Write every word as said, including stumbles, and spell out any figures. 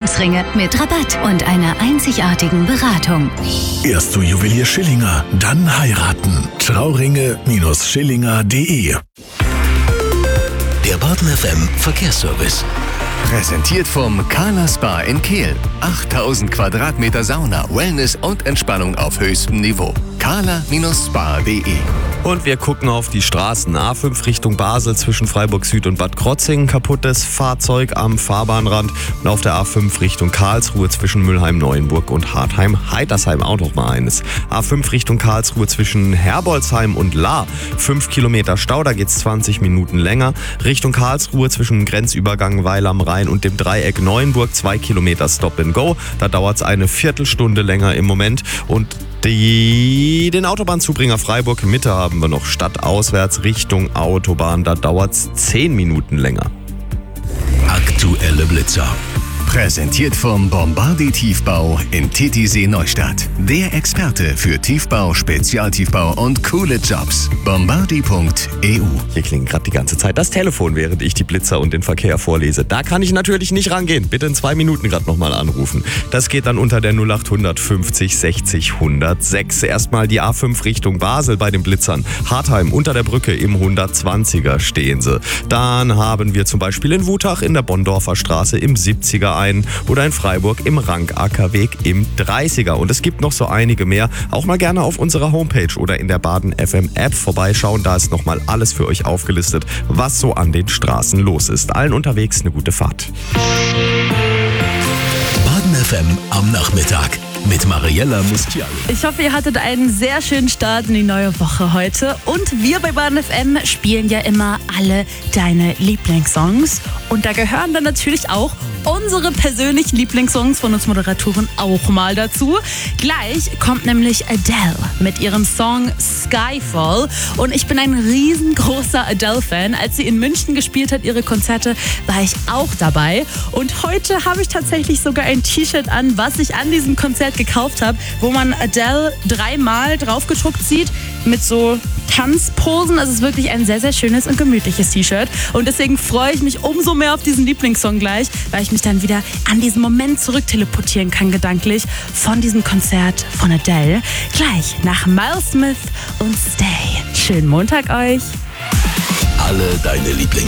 Lieblingsringe mit Rabatt und einer einzigartigen Beratung. Erst zu Juwelier Schillinger, dann heiraten. Trauringe Schillinger punkt de. Der Baden F M Verkehrsservice. Präsentiert vom Carla Spa in Kehl. achttausend Quadratmeter Sauna, Wellness und Entspannung auf höchstem Niveau. carla Spa punkt de. Und wir gucken auf die Straßen. A fünf Richtung Basel zwischen Freiburg Süd und Bad Krotzing. Kaputtes Fahrzeug am Fahrbahnrand. Und auf der A fünf Richtung Karlsruhe zwischen Mülheim-Neuenburg und Hartheim-Heitersheim auch noch mal eines. A fünf Richtung Karlsruhe zwischen Herbolzheim und Lahr. fünf Kilometer Stau, da geht's zwanzig Minuten länger. Richtung Karlsruhe zwischen dem Grenzübergang Weil am Rhein und dem Dreieck Neuenburg. zwei Kilometer Stop and Go. Da dauert's eine Viertelstunde länger im Moment. Und Die, den Autobahnzubringer Freiburg Mitte haben wir noch stadtauswärts Richtung Autobahn. Da dauert es zehn Minuten länger. Aktuelle Blitzer. Präsentiert vom Bombardi Tiefbau in Titisee Neustadt. Der Experte für Tiefbau, Spezialtiefbau und coole Jobs. Bombardi punkt e u. Hier klingt gerade die ganze Zeit das Telefon, während ich die Blitzer und den Verkehr vorlese. Da kann ich natürlich nicht rangehen. Bitte in zwei Minuten gerade nochmal anrufen. Das geht dann unter der null acht fünfzig sechzig hundertsechs. Erstmal die A fünf Richtung Basel bei den Blitzern. Hartheim unter der Brücke im hundertzwanziger stehen sie. Dann haben wir zum Beispiel in Wutach in der Bonndorfer Straße im siebziger ein oder in Freiburg im Rank-Acker-Weg im dreißiger. Und es gibt noch so einige mehr. Auch mal gerne auf unserer Homepage oder in der Baden F M App vorbeischauen. Da ist nochmal alles für euch aufgelistet, was so an den Straßen los ist. Allen unterwegs eine gute Fahrt. Baden F M am Nachmittag mit Mariella Mustiali. Ich hoffe, ihr hattet einen sehr schönen Start in die neue Woche heute. Und wir bei Baden F M spielen ja immer alle deine Lieblingssongs. Und da gehören dann natürlich auch unsere persönlichen Lieblingssongs von uns Moderatoren auch mal dazu. Gleich kommt nämlich Adele mit ihrem Song Skyfall. Und ich bin ein riesengroßer Adele-Fan. Als sie in München gespielt hat, ihre Konzerte, war ich auch dabei. Und heute habe ich tatsächlich sogar ein T-Shirt an, was ich an diesem Konzert gekauft habe, wo man Adele dreimal draufgedruckt sieht mit so Tanzposen. Also es ist wirklich ein sehr, sehr schönes und gemütliches T-Shirt. Und deswegen freue ich mich umso mehr auf diesen Lieblingssong gleich, weil ich mich dann wieder an diesen Moment zurückteleportieren kann, gedanklich, von diesem Konzert von Adele. Gleich nach Miles Smith und Stay. Schönen Montag euch. Alle deine Lieblingssongs.